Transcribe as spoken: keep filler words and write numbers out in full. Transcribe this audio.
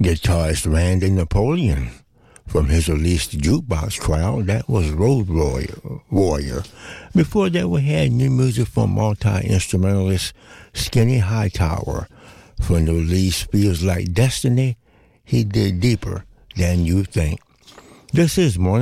Guitarist Randy Napoleon. From his release, The Jukebox Crowd, that was Road Warrior. Warrior. Before that, we had new music from multi-instrumentalist Skinny Hightower. From the release Feels Like Destiny, he did Deeper Than You Think. This is Morning